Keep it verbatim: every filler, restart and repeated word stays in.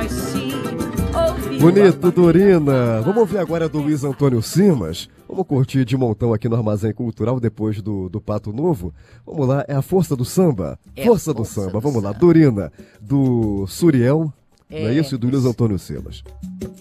Bonito, Dorina. Vamos ouvir agora do Luiz Antônio Simas. Vamos curtir de montão aqui no Armazém Cultural depois do, do Pato Novo. Vamos lá, é a força do samba. É força, força do samba. do Vamos lá, samba. Dorina, do Suriel. É. Não é isso? E do Luiz Antônio Simas.